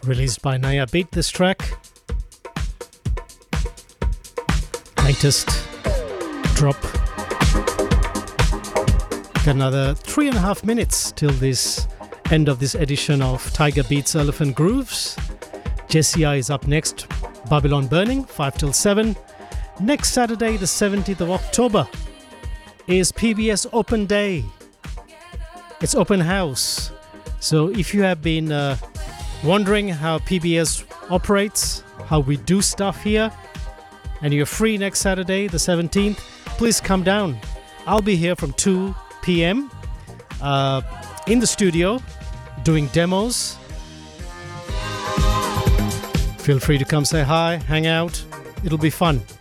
Released by Naya Beat, this track. Latest drop. Got another 3.5 minutes till this end of this edition of Tiger Beats Elephant Grooves. Jessia is up next. Babylon Burning, 5 till 7. Next Saturday, the 17th of October, is PBS Open Day. It's open house. So if you have been wondering how PBS operates, how we do stuff here, and you're free next Saturday, the 17th, please come down. I'll be here from 2 p.m. In the studio doing demos. Feel free to come say hi, hang out. It'll be fun.